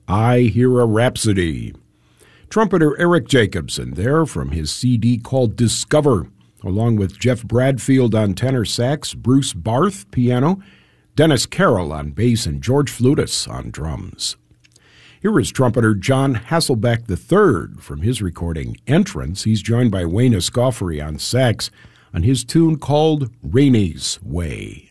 I Hear a Rhapsody. Trumpeter Eric Jacobson there from his CD called Discover, along with Jeff Bradfield on tenor sax, Bruce Barth piano, Dennis Carroll on bass, and George Flutis on drums. Here is trumpeter John Hasselbeck III from his recording Entrance. He's joined by Wayne Escoffery on sax on his tune called Rainey's Way.